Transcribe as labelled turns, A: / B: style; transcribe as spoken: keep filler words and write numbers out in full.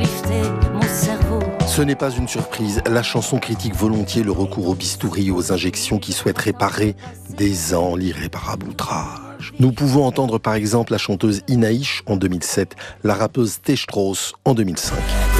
A: lifter mon cerveau.
B: Ce n'est pas une surprise, la chanson critique volontiers le recours au bistouri et aux injections qui souhaitent réparer des ans l'irréparable outrage. Nous pouvons entendre par exemple la chanteuse Inaïch en deux mille sept, la rappeuse T. Strauss en deux mille cinq.